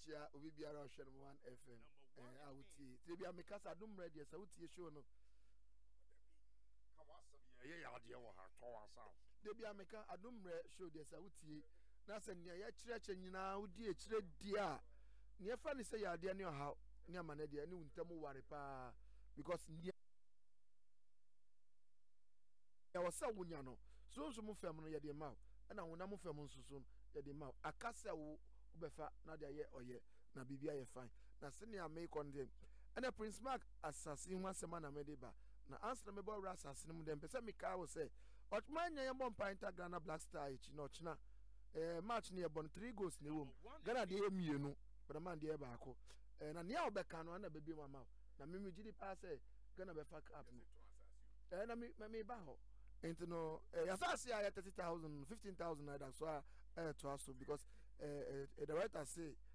chia obi biara ohwe no 1 FM awuti te bia me kasa dum radio sa wuti show no ka wasam ye ya de wo ha to wasa de bia me ka adum show de sa wuti na se ne ya kire nyina wudi e kire di a ne fa ne se ya de ne oha ne amane de ne untam ware pa because ya wasa wunya no so mu fam no ye de ma na wona mu fam nsusu ye de ma akasa wo ubefa na de ye oye na bibia ye fine na se ne ame konde ana Prince Mark asasi ho asema na me de ba na answer me bo ra asasi no dem pese me ka wo se otmanya ye bomb pinta Ghana Black Star echi no china match ne bon 3 goals ne wom Ghana de emienu but man de ba ko na ne obeka no na bebi mama na me gidi pa se Ghana be fuck up no na me ba ho enti no asasi ya 30,000 15,000 naira so to us because the writer say